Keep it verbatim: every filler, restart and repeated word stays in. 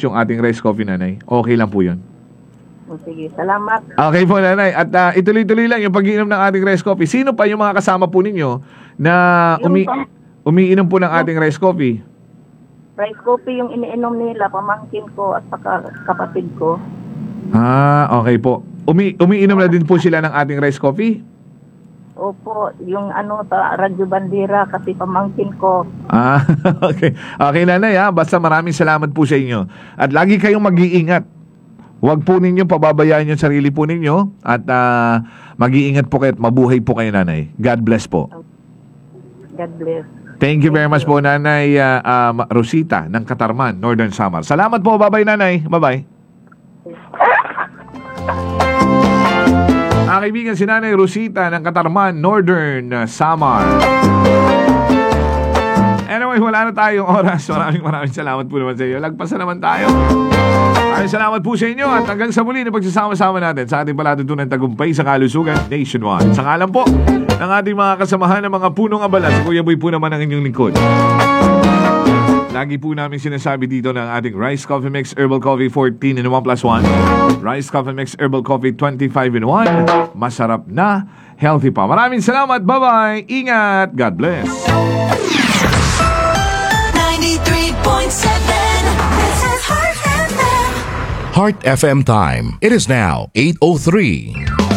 yung ating rice coffee, nanay. Okay lang po yun. O, sige, salamat. Okay po, nanay. At uh, ituloy-tuloy lang yung pag-iinom ng ating rice coffee. Sino pa yung mga kasama po ninyo na umi Yung pam- umiinom po ng ating rice coffee? Rice coffee yung iniinom nila, pamangkin ko at saka kapatid ko. Ah, okay po. Umi umiinom na din po sila ng ating rice coffee? Opo, yung ano sa Radyo Bandera kasi pamangkin ko. Ah, okay. Okay, nanay, ha? Basta maraming salamat po sa inyo. At lagi kayong mag-iingat. Huwag po ninyo pababayaan yung sarili po ninyo. At uh, mag-iingat po kayo at mabuhay po kayo, nanay. God bless po. God bless. Thank you very much po, Nanay uh, uh, Rosita ng Katarman, Northern Samar. Salamat po. Bye-bye, Nanay. Bye-bye. Ang kaibigan si Nanay Rosita ng Katarman, Northern uh, Samar. Anyway, wala na tayong oras. Maraming maraming salamat po naman sa iyo. Lagpasan naman tayo. Maraming salamat po sa inyo at hanggang sa muli na pagsasama-sama natin sa ating palatuntunan tagumpay sa kalusugan nationwide. Sa ngalan po ng ating mga kasamahan ng mga punong abala, si Kuya Boy po naman ang inyong lingkod. Lagi po namin sinasabi dito ng ating Rice Coffee Mix Herbal Coffee fourteen in one plus one. Rice Coffee Mix Herbal Coffee twenty-five in one. Masarap na, healthy pa. Maraming salamat. Bye-bye. Ingat. God bless. ninety-three point seven. This is Heart F M. Heart F M time. It is now eight oh three.